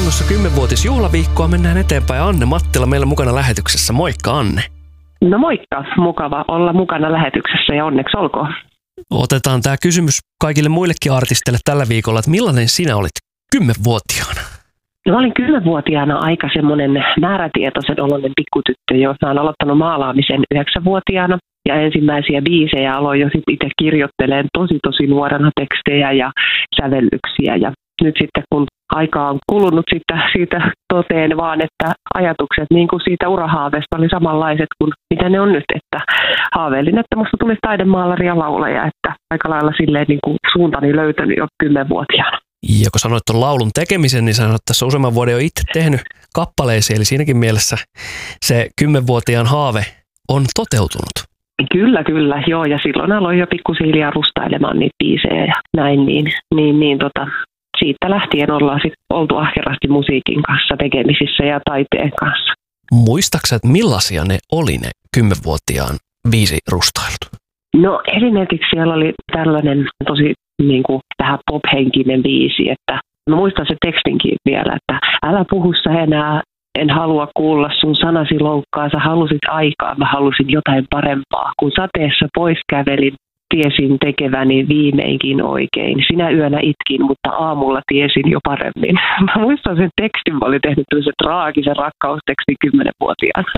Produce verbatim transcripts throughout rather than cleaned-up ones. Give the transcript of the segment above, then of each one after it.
menossa kymmenvuotisjuhlaviikkoa, mennään eteenpäin. Anne Mattila meillä mukana lähetyksessä. Moikka Anne. No moikka, mukava olla mukana lähetyksessä ja onneksi olkoon. Otetaan tämä kysymys kaikille muillekin artisteille tällä viikolla, että millainen sinä olit kymmenvuotiaana? No, mä olin kymmenvuotiaana aika semmoinen määrätietoisen oloinen pikkutyttö, jo mä oon aloittanut maalaamisen yhdeksänvuotiaana. Ja ensimmäisiä biisejä aloin jo sitten itse kirjoittelemaan tosi tosi nuorena tekstejä ja sävellyksiä. Ja nyt sitten kun aika on kulunut siitä, siitä toteen vaan, että ajatukset niin kuin siitä urahaaveesta oli samanlaiset kuin mitä ne on nyt. Että haaveilin, että musta tulisi taidemaalari ja laulaja, että aika lailla silleen niin kuin suuntani löytänyt jo kymmenvuotiaana. Ja kun sanoit tuon laulun tekemisen, niin sanoit, että tässä useamman vuoden jo itse tehnyt kappaleisiin, eli siinäkin mielessä se kymmenvuotiaan haave on toteutunut. Kyllä, kyllä, joo, ja silloin aloin jo pikkuhiljaa rustailemaan niitä biisejä ja näin, niin, niin, niin tota, siitä lähtien ollaan sitten oltu ahkerasti musiikin kanssa tekemisissä ja taiteen kanssa. Muistaaksä, että millaisia ne oli ne kymmenvuotiaan biisirustailut? No esimerkiksi siellä oli tällainen tosi niin kuin tähän pop-henkinen biisi, että mä muistan se tekstinkin vielä, että älä puhu sä enää, en halua kuulla sun sanasi loukkaa, sä halusit aikaa, mä halusin jotain parempaa. Kun sateessa pois kävelin, tiesin tekeväni viimeinkin oikein. Sinä yönä itkin, mutta aamulla tiesin jo paremmin. Mä muistan sen tekstin, mä olin tehnyt tämmöisen traagisen rakkaustekstin kymmenvuotiaana.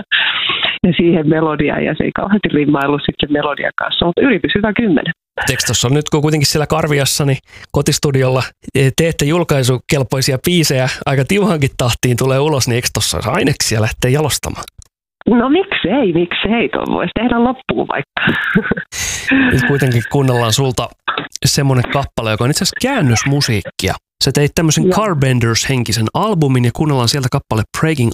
Ja siihen melodiaan, ja se ei kauheasti rimmaillut sitten sen melodian kanssa, mutta yritys hyvä kymmenen. Tekstossa on nyt, kun kuitenkin siellä Karviassani kotistudiolla teette julkaisukelpoisia biisejä, aika tiuhankin tahtiin tulee ulos, niin eikö tuossa olisi aineksia lähteä jalostamaan? No miksei, miksei, tuon voisi tehdä loppuun vaikka. Nyt kuitenkin kuunnellaan sulta semmoinen kappale, joka on itse asiassa käännösmusiikkia. Sä teit tämmöisen Carbenders-henkisen albumin ja kuunnellaan sieltä kappale Breaking